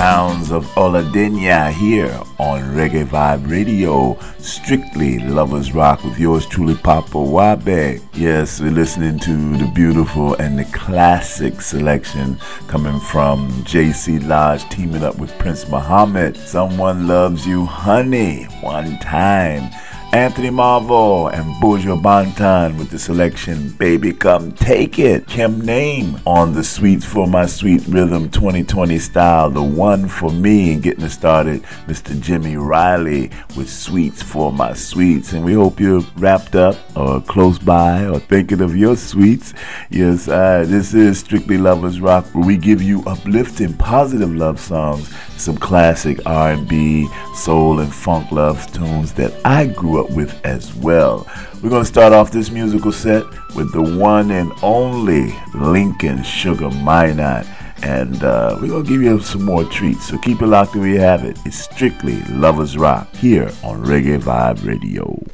sounds of Oladenya here on Reggae Vibe Radio. Strictly Lovers Rock with yours truly, Papa Wabe. Yes, we're listening to the beautiful and the classic selection coming from JC Lodge teaming up with Prince Muhammad. Someone Loves You, Honey, one time. Anthony Marvel and Buju Banton with the selection Baby Come Take It. Kim Name on the Sweets for My Sweet Rhythm 2020 style, the one for me. And getting it started, Mr. Jimmy Riley with Sweets for My Sweets. And we hope you're wrapped up or close by or thinking of your sweets. Yes, this is Strictly Lovers Rock, where we give you uplifting, positive love songs, some classic R&B, soul, and funk love tunes that I grew up with as well. We're going to start off this musical set with the one and only Lincoln Sugar Minot. And we're going to give you some more treats. So keep it locked and we have it. It's Strictly Lovers Rock here on Reggae Vibe Radio.